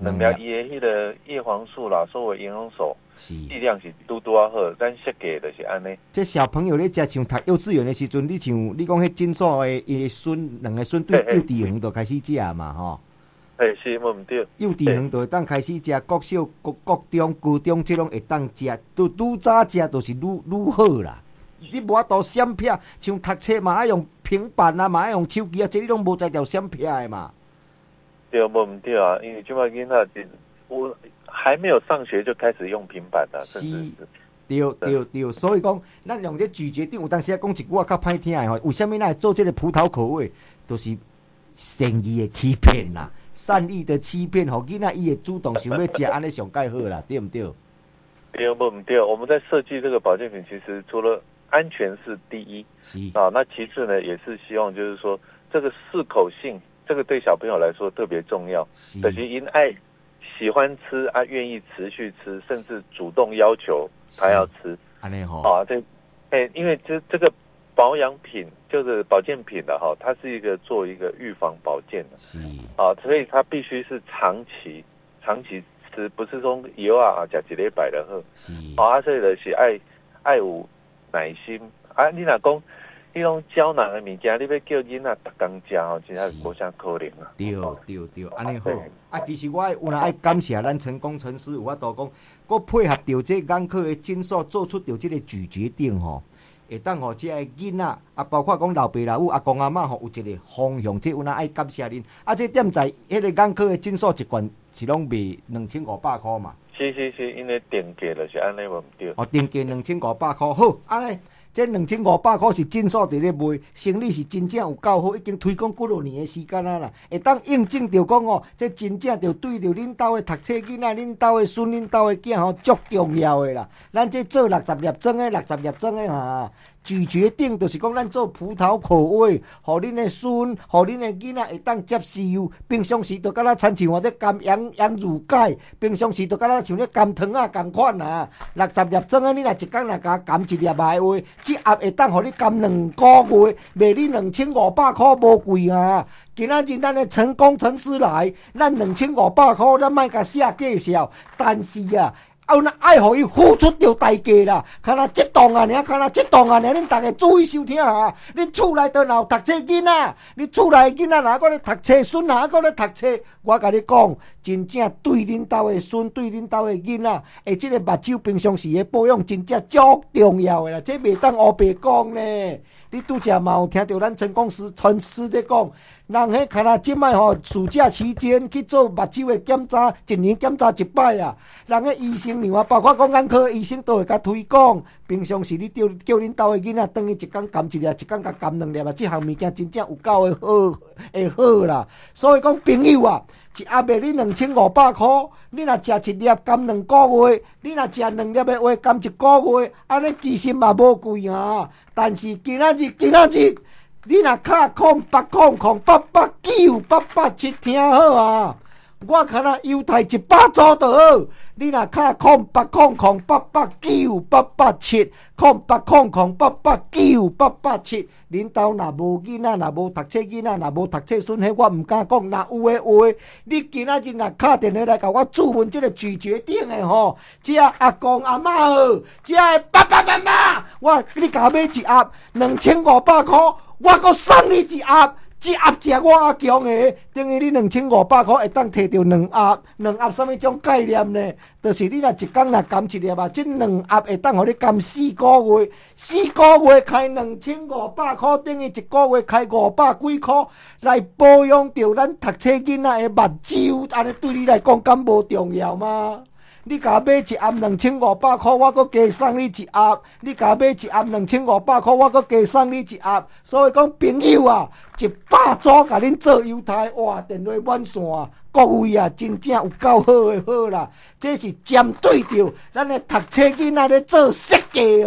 两粒伊的迄个叶黄素啦，所谓营养素，剂量是拄啊好，咱设计就是安尼。 这小朋友咧食像读幼稚园的时阵，你像你讲迄诊所的伊孙两个孙对幼稚园就开始食嘛吼。 是无毋对。 幼稚园就会当开始食，国小、国中、高中这拢会当食，都愈早食就是愈好啦。你无法度闪避，像读册嘛爱用平板啊，嘛爱用手机啊，这你拢无在条闪避的嘛。 对，无毋对啊，因为即摆囡仔我还没有上学就开始用平板了， 是。对，所以讲，咱用这咀嚼定有当时讲一句话较歹听的吼，为什么咱会做这个葡萄口味，都是善意的欺骗啦，善意的欺骗，吼囡仔伊会主动想要食，安尼上介好啦，对毋对？ 对，不对。我们在设计这个保健品，其实除了安全是第一，那其次呢，也是希望就是说，这个适口性，这个对小朋友来说特别重要。就是因爱喜欢吃啊，愿意持续吃，甚至主动要求他要吃。 安尼吼。 因为这个保养品就是保健品的哈，它是做一个预防保健的。所以它必须是长期吃，不是说以后吃一礼拜就好。所以就是爱有耐心啊！你若讲迄种胶囊的物件，你要叫囡仔逐工食吼，真正无啥可能啊。 对，安尼好。其实我有爱感谢咱成功陈师有法度讲，我配合着这眼科的诊所，做出着这个咀嚼定吼，会当吼这个囡仔包括讲老爸老母、阿公阿嬷吼，有一个方向，这有哪爱感谢恁。这店在迄个眼科的诊所一罐是拢卖2500块嘛。 是，因为定价就是安尼，无毋对。 定价2500块，好，安尼。这2500块是诊所伫咧卖，生意是真正有够好，已经推广几多年的时间啦。会当印证着讲这真正着对着恁兜的读册囡仔、恁兜的孙、恁兜的囝吼，足重要的啦。咱这做60粒装的，60粒装的咀嚼定就是讲咱做葡萄口味，互恁的孙、互恁的囡仔会当接受。平常时就敢若亲像咧甘羊乳钙，平常时就敢若像咧甘糖共款60粒装的，你若一工若甲甘一粒的话，这盒会当互你甘2个月，卖你2500块无贵今仔日咱的成功陈师来，咱2500块，咱莫甲写介绍，但是爱互伊付出着代价啦！看那激动恁大家注意收听恁厝内头若有读册囡仔，恁厝内囡仔若还咧读册，孙若还咧读册，我甲你讲，真正对恁兜的孙，对恁兜的囡仔，这个目睭平常时的保养真正足重要的啦，这袂当黑白讲呢。你拄则嘛有听到咱成功陈师咧讲，人迄看若即摆暑假期间去做目睭的检查，一年检查一摆人迄医生包括讲眼科医生都会甲推广。平常时你叫恁兜的囡仔，当伊一工甘一粒，一工甲甘2粒这项物件真正有够的好啦。所以讲朋友一盒卖你2500块，你若食一粒甘2个月，你若食2粒的话甘1个月，安尼其实嘛无贵但是今仔日，你若卡0800088988听好我看那犹太100组就好。你若卡080008898870080008898870，恁兜若无囡仔，若无读册囡仔，若无读册孙，迄我毋敢讲。若有诶，你今仔日若敲电话来甲我注文这个咀嚼定诶这阿公阿嬷这爸爸妈妈，你甲买一盒2500块，我阁送你一盒。这盒食我阿强的，等于你2500块会当摕到2盒，2盒什么种概念呢？就是你若一工若甘一粒这2盒会当互你甘4个月，4个月开2500块，等于1个月开500几块，来保养着咱读册囡仔的目睭，安尼对你来讲敢无重要吗？你甲买一盒2500块，我阁加送你一盒；你甲买一盒2500块，我阁加送你一盒。所以讲，朋友100组甲恁做犹太哇，电话满线，各位真正有够好的好啦！这是针对着咱的读册囡仔咧做设计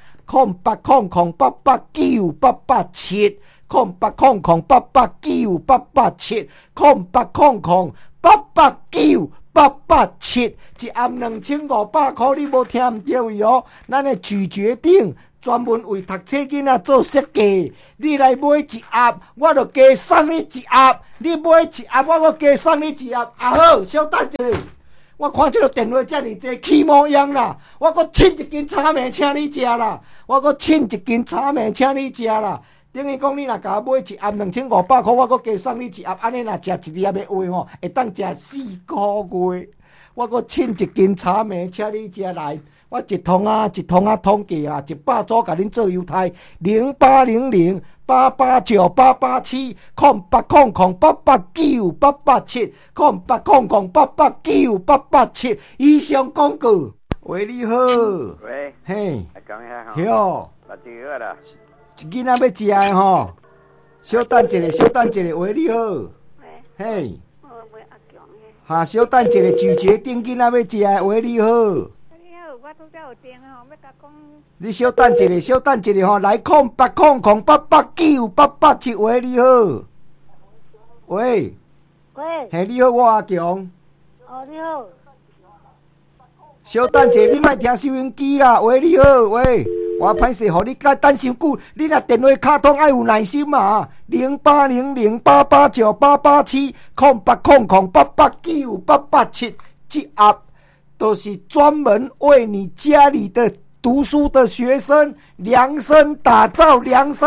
080008898870080088908887，0800889887，一盒2500块，你无听毋对咱的咀嚼定专门为读册囡仔做设计。你来买一盒，我就加送你一盒；你买一盒，我加送你一盒。啊好，稍等一下，我看这个电话这么济起模样啦，我搁称一斤炒面请你食啦，我搁称一斤炒面请你食啦。等于讲，你若甲我买一盒2500块，我搁加送你一盒。安尼若食一盒的话吼，会当食4个月。我搁称一斤炒面请你食来。我一通啊统计啊，100组甲恁做犹太0800889889889887以上广告。喂，你好。 喂。 嘿。 讲一下哈。 哟。 老弟饿了。 囡仔要食的吼。稍等一下，喂，你好。 喂。 嘿。 我买阿强的。 哈，稍等一下，拒绝订囡仔要食的，喂，你好。 我拄则有订吼，要甲讲。 你稍等一下吼，来0800889887，喂，你好。喂。 喂。 嘿，你好，我阿强。 哦，你好。 稍等一下，你莫听收音机啦，喂，你好，喂。我歹势，互你等伤久，你若电话卡通爱有耐心嘛，0800889887，0800889887，这盒都是专门为你家里的读书的学生量身打造，一盒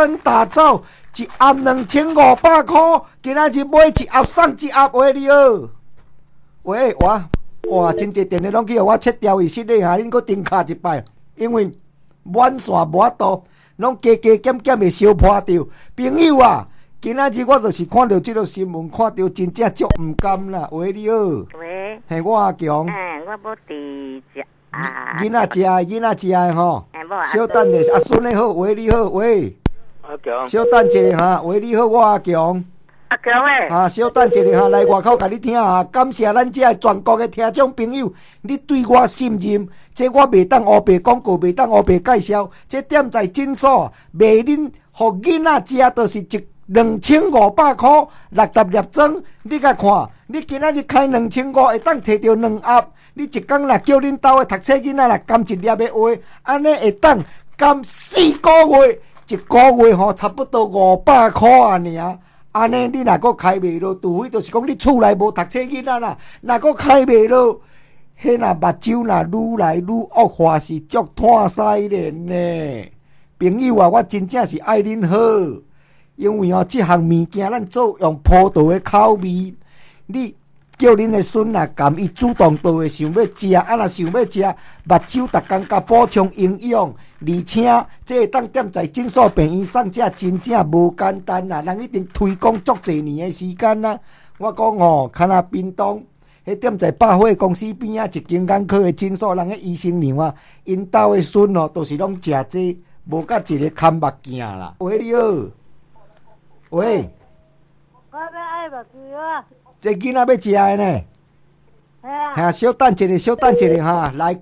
2500块，今仔日买一盒送一盒，喂，你好，喂，哇，真侪电话拢去互我切掉，伊失礼哈，恁搁顶卡一摆，因为满线无法度，拢加减会烧破掉。朋友啊，今仔日我就是看到这个新闻，看到真正足唔甘啦。喂，你好。 喂。 嘿，我阿强。 我要伫食啊。 囡仔食的吼。 无啊。 稍等者，阿孙你好，喂，你好，喂。 阿强。 稍等一下哈，喂，你好，我阿强。 阿强诶。 啊，稍等一下哈，来外口甲你听哈，感谢咱这全国的听众朋友，你对我信任。这我袂当黑白广告，袂当黑白介绍。这点在诊所卖恁互囡仔食，就是2500块，60粒装。你甲看，你今仔日开2500，会当摕到2盒。你一工若叫恁兜的读册囡仔若甘一粒的话，安尼会当甘4个月，一个月吼差不多500块啊尔。安尼你若搁开袂落，除非就是讲你厝内无读册囡仔啦，若搁开袂落。迄若目睭若愈来愈恶化，是足拖西连呢。朋友啊，我真正是爱恁好，因为哦，即项物件咱做用葡萄的口味，你叫恁的孙啊，甘伊主动都会想要食，啊若想要食，目睭逐工甲补充营养，而且这会当踮在诊所病院送，这真正无简单啦，人一定推广足侪年的时间啦。我讲哦，看若屏东。迄踮在百货公司边仔一间眼科的诊所，人个医生娘啊，因兜的孙哦，都是拢食这，无甲一个看目镜啦。喂，你好，喂， 我要爱目镜啊。 这囡仔要食的呢？ 系啊。 哈，稍等一下哈，来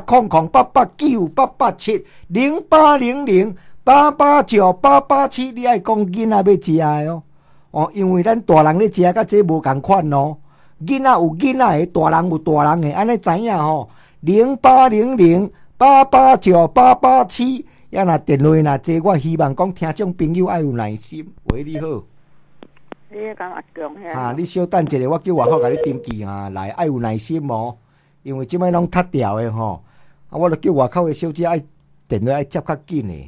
0800889889887887，你爱讲囡仔要食的哦。哦，因为咱大人咧食甲这无共款哦。囡仔有囡仔的，大人有大人的，安尼知影吼？0800889887，也若电话若这，我希望讲听众朋友爱有耐心。喂，你好。 你讲阿强遐。 啊，你稍等一下，我叫外口甲你登记哈，来爱有耐心哦，因为即摆拢塌掉的吼。啊，我著叫外口的小姐爱电话爱接较紧的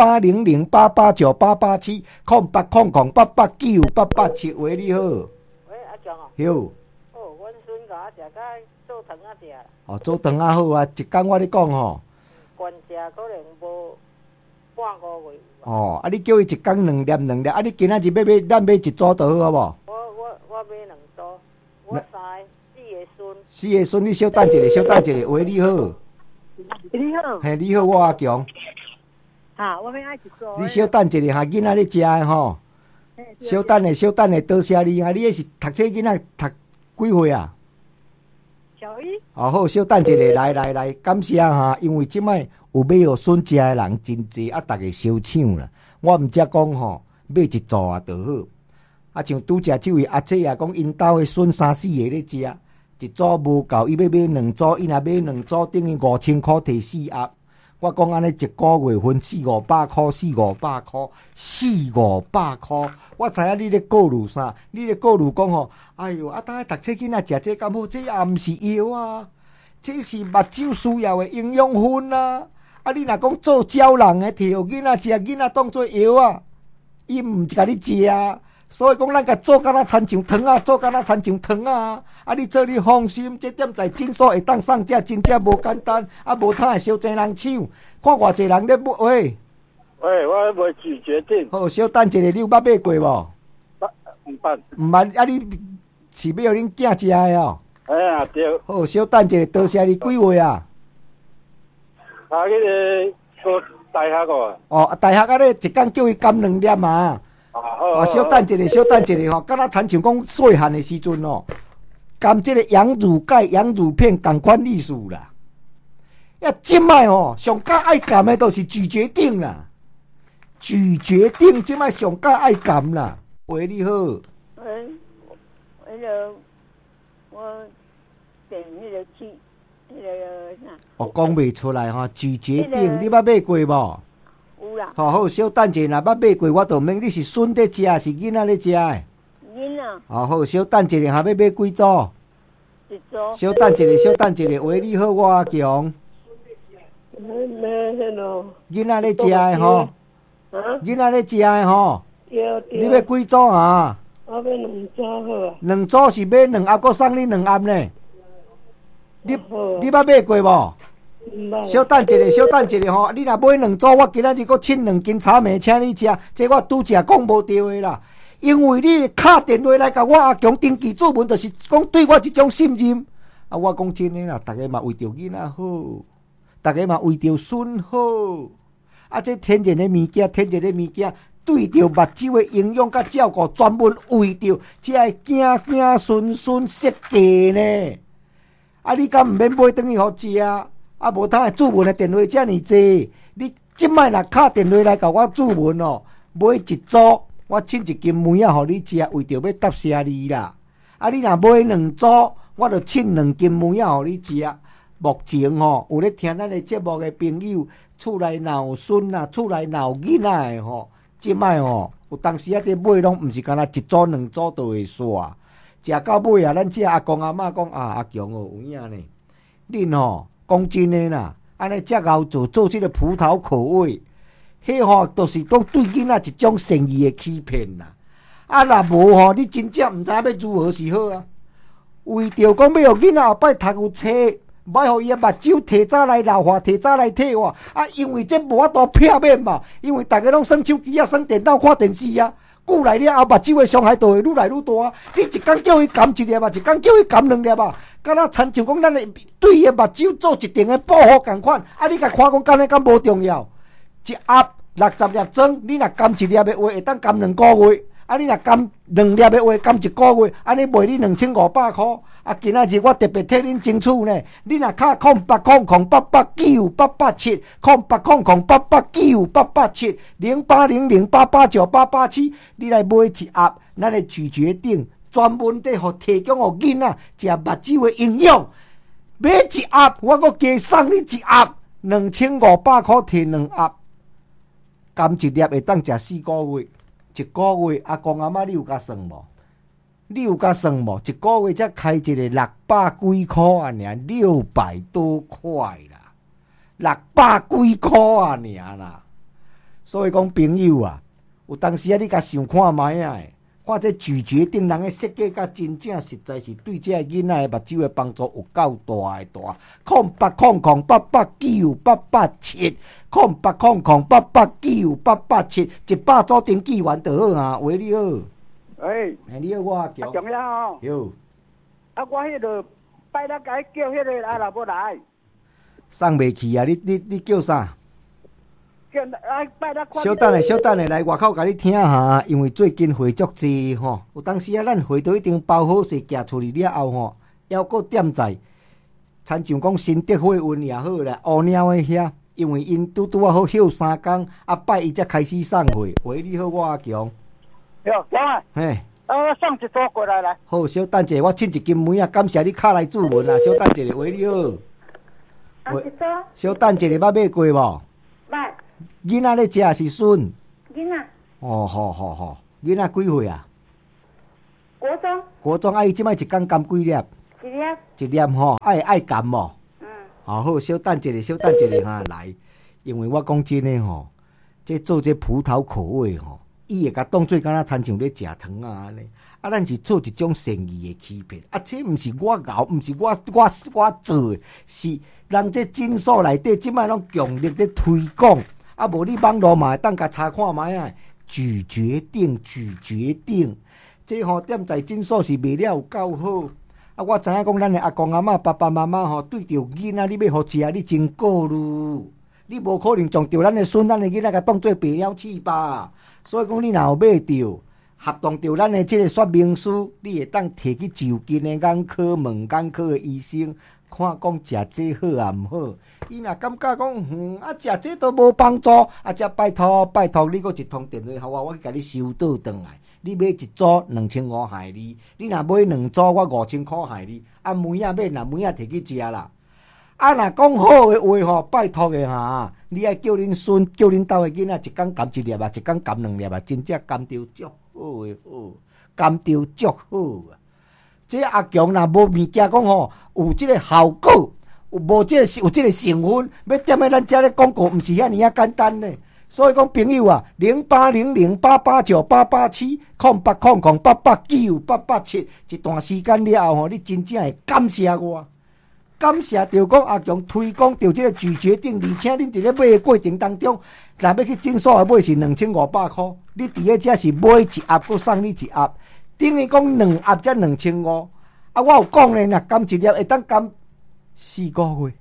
，0800889889887080889887。喂，你好。 喂，阿强哦。 有。 食甲做糖仔食。 哦，做糖仔好啊！一工我咧讲吼， 悬食可能无半个月。 哦，啊！你叫伊一工2粒，啊！你今仔日咱买一组就好，好无？ 我买2组，我4个孙。 4个孙，你稍等一下。喂，你好。 你好。 嘿，你好，我阿强。 哈，我要爱一组。 你稍等一下哈，囡仔咧食的吼。稍等下，多谢你啊！你迄是读册囡仔读几岁啊？ 小一。 哦，好，稍等一下，来，感谢哈，因为即摆有买互孙食的人真侪，啊，逐个烧抢啦。我毋则讲吼，买一组啊就好。啊，像拄则即位阿姐啊，讲因兜的孙3、4个咧食，一组无够，伊要买2组，伊若买2组，等于5000块摕4盒。 我讲安尼一个月分400-500块，400-500块。我知影你咧顾虑啥？你咧顾虑讲吼，哎哟，等下读册囡仔食这敢好？这也毋是药啊，这是目睭需要的营养分啊。你若讲做鸟人的，摕互囡仔食，囡仔当做药啊，伊毋甲你食啊。所以讲，咱甲做敢若亲像糖啊，做敢若亲像糖啊。你做你放心，这点在诊所会当上架，真正无简单。无通会烧济人手，看偌济人咧买。喂， 我未自决定。 好，小等一下，你有捌买过无？ 毋捌。 毋捌，你是要互恁囝食的哦。 哎呀，对。 好，小等一下，多谢你几位啊？ 迄个大学哦。 哦，大学咧一工叫伊甘2粒啊。小等一下吼，敢若亲像讲细汉的时阵哦，甘这个羊乳钙、羊乳片同款意思啦。即摆吼，上较爱甘的都是咀嚼定啦，咀嚼定即摆上较爱甘啦。喂，你好。 喂，那个我点那个去，那个啥？ 我讲袂出来吼，咀嚼定，你捌买过无？ 有啦。 好，小等一下，若捌买过，我就问你是孙在食，是囡仔咧食的？ 囡仔。 好，小等一下，还要买几组？ 一组。 小等一下，喂，你好，我阿强。囡仔咧食的吼。囡仔咧食的吼。对。你要几组啊？ 我要2组好啊。 2组是买2盒，搁送你2盒呢。你捌买过无？小等一下吼，你若买2组，我今仔日搁请2斤草莓请你食，这我拄则讲无对的啦。因为你敲电话来甲我阿强登记注文，就是讲对我这种信任。我讲真诶啦，大家嘛为着囡仔好，大家嘛为着孙好。这天然的物件，对着目睭的营养甲照顾，专门为着这子孙设计呢。你敢毋免买转去互食？无通会注文的电话遮尔济，你即摆若敲电话来甲我注文哦，买1组，我请1斤梅仔互你食，为着要答谢你啦。你若买2组，我就请2斤梅仔互你食。目前吼，有咧听咱的节目的朋友，厝内闹孙啊，厝内闹囡仔的吼，即摆吼，有当时伫买拢毋是干那1组2组就会煞，食到尾啊，咱这阿公阿嬷讲阿强哦，有影呢，恁吼。讲真诶啦，安尼遮熬做这个葡萄口味，迄吼都是讲对囡仔一种善意诶欺骗啦。若无吼，你真正毋知要如何是好啊。为着讲要互囡仔后摆读有册，莫互伊诶目睭提早来老化，提早来退化。因为这无法度避免嘛，因为大家拢耍手机啊，耍电脑看电视啊。久来了后，目睭的伤害就会愈来愈大。你一工叫伊含1粒啊，一工叫伊含2粒啊，敢若亲像讲咱的对伊的目睭做一定的保护共款。你甲看讲，敢无重要？一盒60粒装，你若含1粒的话，会当含2个月。你若含2粒的话，含1个月，安尼卖你2500块。今仔日我特别替恁争取呢。你若敲08008898898878900800889897 0800889887，你来买1盒，咱的咀嚼定专门地互提供互囡仔食目睭的营养。买1盒，我搁加送你1盒，2500块摕2盒，含1粒会当食4个月。1个月，阿公阿嬷你有甲算无？一个月才开一个600几块啊，尔600多块啦，600几块啊，尔啦。所以讲朋友啊，有当时你甲想看卖啊，看这咀嚼定人的设计甲真正实在是对这囡仔的目睭的帮助有够大的大。0800889889887100889889887100组登记完就好啊。喂，你好。你好，我阿强。 重要哦。 有。 我迄个拜六该叫迄个阿老婆来。 送袂去啊！你叫啥？ 叫拜六看。 小等下来外口甲你听下，因为最近会足济吼，有当时咱会都一定包好势，寄出去了后吼，还搁点在，亲像讲新德会运也好啦，乌鸟的遐，因为因拄啊好休3工，拜一才开始送货。喂，你好，我阿强。 哟，强啊！ 嘿。 我送1组过来来。 好，小等者，我请1斤梅啊，感谢你敲来注文啦。小等者，喂，你好。 小等一下，捌买过无？ 捌。 囡仔咧食是孙。 囡仔。 哦，好，囡仔几岁啊？ 国中。 伊即摆一工甘几粒？一粒吼，爱甘无？好，小等一下哈来，因为我讲真诶吼，这做这葡萄口味吼，伊会甲当做敢若亲像咧食糖啊安尼。啊，咱是做一种善意的欺骗，啊，这毋是我搞，毋是我做的，是人这诊所内底即摆拢强力咧推广，啊，无你网络嘛会当甲查看卖啊，咀嚼定，这吼踮在诊所是卖了有够好，啊，我知影讲咱的阿公阿嬷、爸爸妈妈吼，对着囡仔你要互食，你真顾虑，你无可能将着咱的孙、咱的囡仔甲当做白鸟鼠吧，所以讲你若有买着。合同着咱的这个说明书，你会当摕去就近的眼科问眼科的医生，看讲食这好啊毋好。伊若感觉讲，啊食这都无帮助，啊则拜托你搁一通电话互我去甲你收倒转来。你买一组2500害你，你若买2组我5000块害你。啊梅仔买若梅仔摕去食啦。啊若讲好的话吼，拜托的哈，你爱叫恁孙、叫恁兜的囡仔一工含1粒啊，一工含2粒啊，真正甘着足。好诶好，甘着足好啊！这阿强若无物件讲吼，有即个效果，有无即个成分，要踮咧咱遮咧广告，毋是遐尔啊简单呢。所以讲朋友啊，0800889889887897，一段时间了后吼，你真正会感谢我。感谢着讲阿强推广着即个咀嚼定，而且恁伫咧买的过程当中，若要去诊所买是2500块，你伫咧遮是买一盒，佮送你一盒，等于讲2盒才2500。啊，我有讲咧，若甘一粒会当甘4个月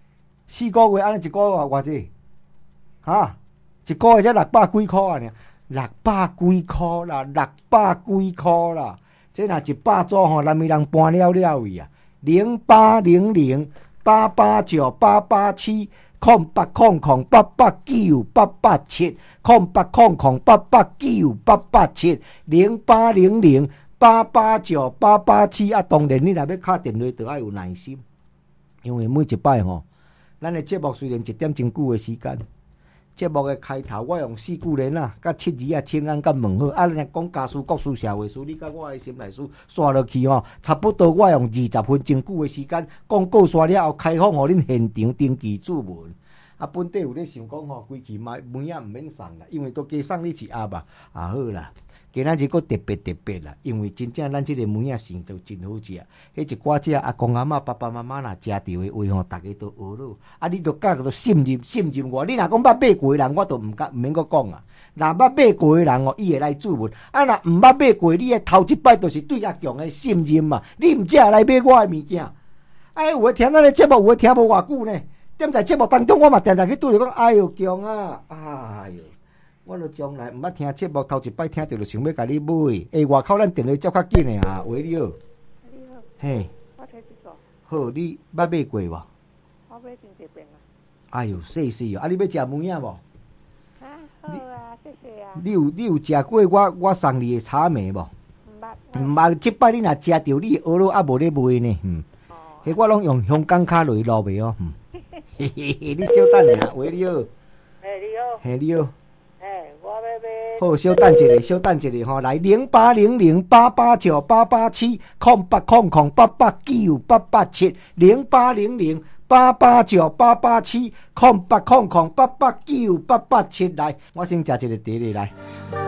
，4个月安尼1个月偌济？哈，1个月才600几块啊呢，600几块啦，600几块啦，这若100组吼，南面人搬了伊啊。0800888988787008008889887870080088898877啊，当然你若要敲电话，就要有耐心，因为每一摆吼，咱的节目虽然1点真久的时间。节目的开头，我用4句联啊，甲7字啊，请安甲问好。啊，咱讲家事、国事、社会事，你甲我的心内事刷落去吼，差不多我用20分真久的时间，广告刷了后，开放互恁现场登记注文。啊，本地有咧想讲吼，规期梅仔毋免送啦，因为都加送你一盒啊。啊好啦，今仔日佫特别啦，因为真正咱即个梅仔生都真好食。迄一寡只阿公阿嬷、爸爸妈妈若食着的话吼，大家都学咯。啊，你都甲都信任我。你若讲捌买过的人，我都毋免佫讲啊。若捌买过的人哦，伊会来注文。啊，若毋捌买过，你的头一摆就是对阿强的信任嘛。你毋只来买我的物件。哎，有诶听咱的节目，有诶听无偌久呢。踮在节目当中，我嘛常常去对着讲，哎哟强啊，哎哟。我著将来毋捌听节目，头一摆听到就想要甲你买。外口咱电话接较紧诶啊，喂你好。 你好。 嘿。 我听一组。 好，你捌买过无？ 我买真侪遍啊。 哎哟，谢哦！啊，你要食梅仔无？ 啊，好啊，谢谢啊。 你有食过我送你的草莓无？毋捌，即摆你若食着，你学咯，啊无咧卖呢。迄我拢用香港卡落去落袂哦。嘿嘿嘿，你小等下，喂你好。 嘿，你好。 嘿，你好。 我要买。 好，小等一下吼，来08008889887870080088898878787877来，我先食一个茶来。